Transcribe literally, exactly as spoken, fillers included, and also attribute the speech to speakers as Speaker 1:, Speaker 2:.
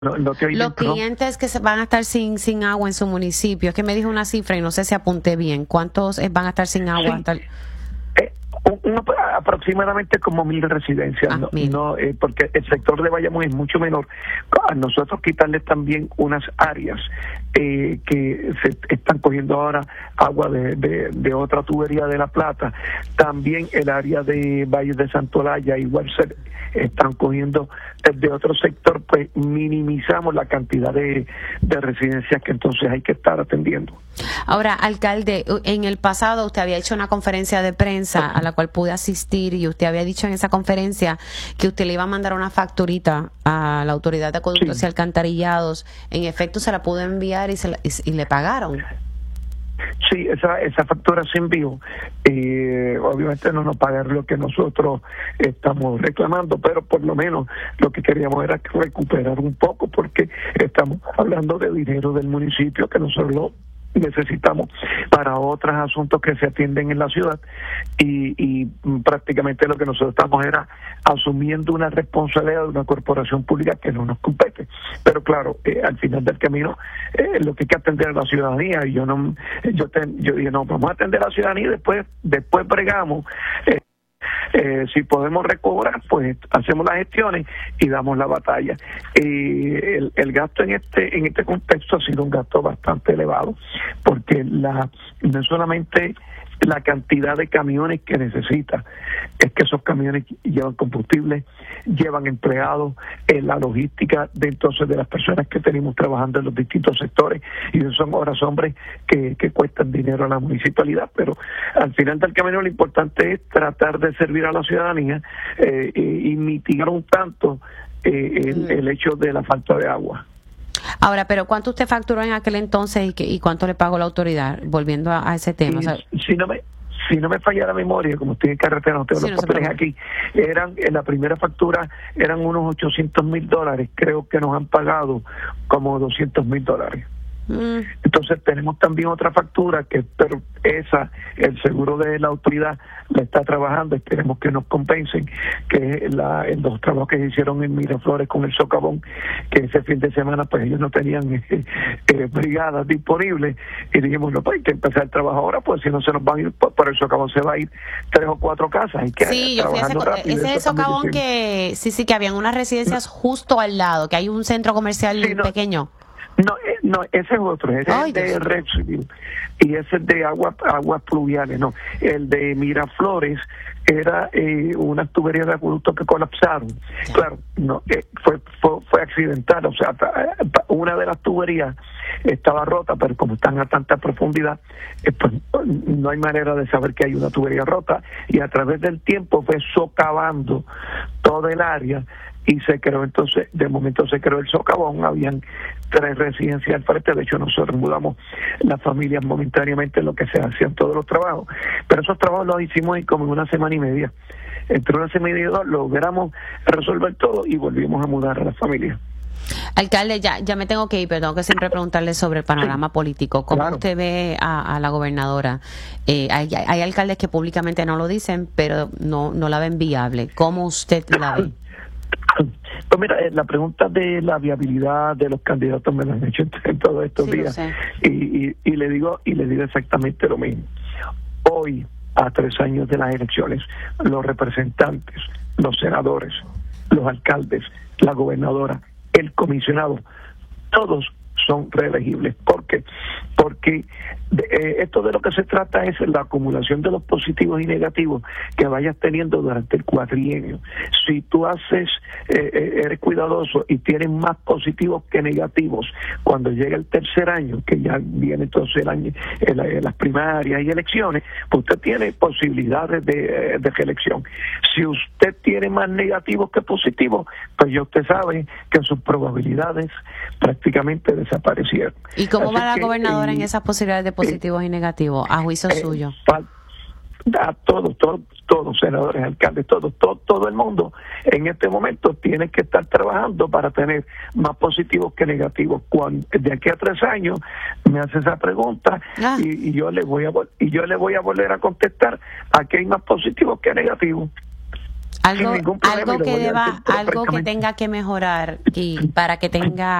Speaker 1: No, no te oí
Speaker 2: Los
Speaker 1: bien,
Speaker 2: clientes que se van a estar sin sin agua en su municipio, es que me dijo una cifra y no sé si apunté bien. ¿Cuántos eh, van a estar sin agua?
Speaker 1: Sí.
Speaker 2: Hasta el...
Speaker 1: Eh, un- un- aproximadamente como mil residencias,
Speaker 2: Ah,
Speaker 1: no,
Speaker 2: mil.
Speaker 1: no eh, porque el sector de Bayamón es mucho menor. A nosotros quitarles también unas áreas eh, que se están cogiendo ahora agua de, de, de otra tubería de La Plata, también el área de Valle de Santolaya, igual se están cogiendo de otro sector, pues minimizamos la cantidad de, de residencias que entonces hay que estar atendiendo.
Speaker 2: Ahora, alcalde, en el pasado usted había hecho una conferencia de prensa a la cual pude asistir y usted había dicho en esa conferencia que usted le iba a mandar una facturita a la Autoridad de Acueductos
Speaker 1: Sí.
Speaker 2: y Alcantarillados. En efecto, se la pudo enviar y, se la, y, y le pagaron.
Speaker 1: Sí, esa esa factura se envió. Eh, obviamente no nos pagaron lo que nosotros estamos reclamando, pero por lo menos lo que queríamos era recuperar un poco, porque estamos hablando de dinero del municipio que nosotros lo necesitamos para otros asuntos que se atienden en la ciudad y, y prácticamente lo que nosotros estamos era asumiendo una responsabilidad de una corporación pública que no nos compete, pero claro, eh, al final del camino eh, lo que hay que atender a la ciudadanía y yo no yo, te, yo dije no, vamos a atender a la ciudadanía y después, después bregamos eh, Eh, si podemos recobrar, pues hacemos las gestiones y damos la batalla. Y el, el gasto en este en este contexto ha sido un gasto bastante elevado, porque la no solamente la cantidad de camiones que necesita, es que esos camiones llevan combustible, llevan empleados, en la logística de entonces de las personas que tenemos trabajando en los distintos sectores, y son horas hombres que, que cuestan dinero a la municipalidad, pero al final del camino lo importante es tratar de servir a la ciudadanía eh, y, y mitigar un tanto eh, el, el hecho de la falta de agua.
Speaker 2: Ahora, pero ¿cuánto usted facturó en aquel entonces y, que, y cuánto le pagó la autoridad? Volviendo a, a ese tema. O sea,
Speaker 1: si no me si no me falla la memoria, como estoy en carretera, no tengo
Speaker 2: sí,
Speaker 1: los
Speaker 2: no
Speaker 1: papeles aquí, eran en la primera factura eran unos ochocientos mil dólares, creo que nos han pagado como doscientos mil dólares.
Speaker 2: Mm.
Speaker 1: Entonces tenemos también otra factura que, pero esa, el seguro de la autoridad la está trabajando, esperemos que nos compensen, que es la, los trabajos que se hicieron en Miraflores con el socavón, que ese fin de semana pues ellos no tenían eh, eh, brigadas disponibles, y dijimos, no, pues hay que empezar el trabajo ahora, pues si no se nos van a ir, por el socavón se va a ir tres o cuatro casas, hay que
Speaker 2: sí, yo fui a ese,
Speaker 1: rápido,
Speaker 2: ese es el socavón que, sí, sí, que habían unas residencias no. justo al lado, que hay un centro comercial sí, no. pequeño.
Speaker 1: No, eh, no, ese es otro, ese Ay, es el de Redfield y ese es de agua, aguas pluviales, no. El de Miraflores era eh, una tubería de acueducto que colapsaron. Sí. Claro, no, eh, fue, fue fue accidental, o sea, una de las tuberías estaba rota, pero como están a tanta profundidad, eh, pues no hay manera de saber que hay una tubería rota, y a través del tiempo fue socavando todo el área y se creó entonces, de momento se creó el socavón, habían tres residencias al frente, de hecho nosotros mudamos las familias momentáneamente en lo que se hacían todos los trabajos, pero esos trabajos los hicimos en como en una semana y media, entre una semana y dos logramos resolver todo y volvimos a mudar a las familias.
Speaker 2: Alcalde, ya ya me tengo que ir, pero tengo que siempre preguntarle sobre el panorama sí, político. ¿Cómo claro. usted ve a, a la gobernadora? Eh, hay, hay alcaldes que públicamente no lo dicen, pero no no la ven viable. ¿Cómo usted la ve?
Speaker 1: Pues mira, la pregunta de la viabilidad de los candidatos me la han hecho en todos estos sí, días y, y, y le digo y le digo exactamente lo mismo. Hoy, a tres años de las elecciones, los representantes, los senadores, los alcaldes, la gobernadora, el comisionado, todos son reelegibles. ¿Por qué? Porque de, eh, esto de lo que se trata es la acumulación de los positivos y negativos que vayas teniendo durante el cuatrienio. Si tú haces, eh, eres cuidadoso y tienes más positivos que negativos, cuando llega el tercer año, que ya viene entonces el año, el, el, las primarias y elecciones, pues usted tiene posibilidades de, de reelección. Si usted tiene más negativos que positivos, pues ya usted sabe que sus probabilidades prácticamente desaparecieron.
Speaker 2: ¿Y cómo
Speaker 1: Así
Speaker 2: va la
Speaker 1: que,
Speaker 2: gobernadora
Speaker 1: eh,
Speaker 2: en esas posibilidades de positivos eh, y negativos, a juicio
Speaker 1: eh,
Speaker 2: suyo?
Speaker 1: A todos, todos, todos, senadores, alcaldes, todos, todo, todo el mundo en este momento tiene que estar trabajando para tener más positivos que negativos. Cuando de aquí a tres años me hace esa pregunta ah. y, y yo le voy a y yo le voy a volver a contestar, aquí hay más positivos que negativos.
Speaker 2: Algo, algo que deba, algo que tenga que mejorar y para que tenga